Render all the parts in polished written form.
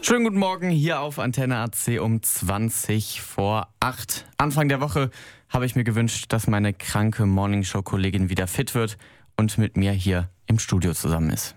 Schönen guten Morgen hier auf Antenne AC um 20 vor 8. Anfang der Woche habe ich mir gewünscht, dass meine kranke Morningshow-Kollegin wieder fit wird und mit mir hier im Studio zusammen ist.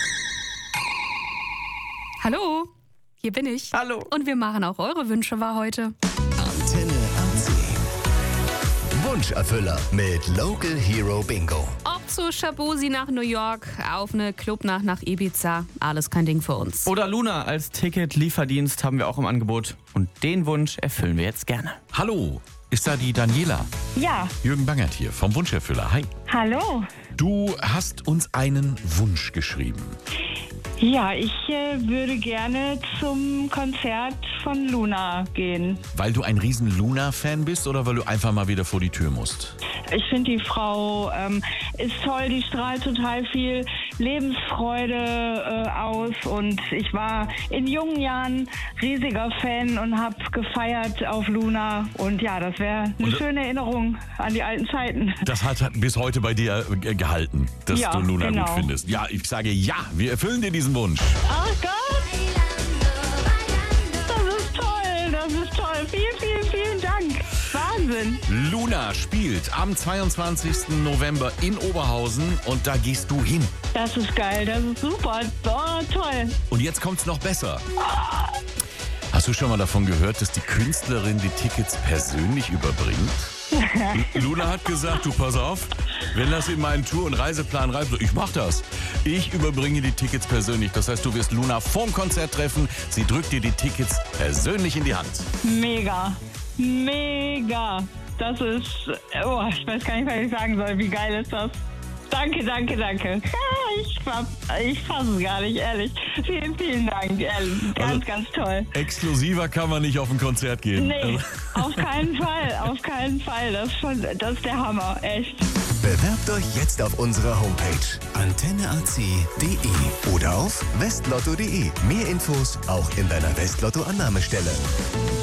Hallo, hier bin ich. Hallo. Und wir machen auch eure Wünsche wahr heute. Antenne AC. Wunscherfüller mit Local Hero Bingo. Ob zu Shabusi nach New York, auf eine Clubnacht nach Ibiza, alles kein Ding für uns. Oder Luna als Ticket-Lieferdienst haben wir auch im Angebot. Und den Wunsch erfüllen wir jetzt gerne. Hallo, ist da die Daniela? Ja, Jürgen Bangert hier vom Wunscherfüller. Hi. hallo. Du hast uns einen Wunsch geschrieben. Ja, ich würde gerne zum Konzert von Luna gehen. Weil du ein riesen Luna-Fan bist oder weil du einfach mal wieder vor die Tür musst? Ich finde, die Frau ist toll, die strahlt total viel Lebensfreude aus. Und ich war in jungen Jahren riesiger Fan und habe gefeiert auf Luna. Und ja, das wäre eine schöne Erinnerung an die alten Zeiten. Das hat bis heute bei dir gehalten, dass Ja, du Luna genau. gut findest. Ja, ich sage ja, wir erfüllen dir diesen Wunsch. Ach Gott! Das ist toll. Vielen Dank. Wahnsinn. Luna spielt am 22. November in Oberhausen und da gehst du hin. Das ist geil, das ist super. Oh, toll. Und jetzt kommt's noch besser. Hast du schon mal davon gehört, dass die Künstlerin die Tickets persönlich überbringt? Luna hat gesagt, du pass auf, wenn das in meinen Tour- und Reiseplan reibt, ich mach das. Ich überbringe die Tickets persönlich. Das heißt, du wirst Luna vorm Konzert treffen. Sie drückt dir die Tickets persönlich in die Hand. Mega. Das ist, ich weiß gar nicht, was ich sagen soll. Wie geil ist das? Danke. Ich fasse es gar nicht, ehrlich. Vielen Dank, ehrlich. Ganz toll. Exklusiver kann man nicht auf ein Konzert gehen. Nee, auf keinen Fall. Das ist der Hammer, echt. Bewerbt euch jetzt auf unserer Homepage antenneac.de oder auf westlotto.de. Mehr Infos auch in deiner Westlotto-Annahmestelle.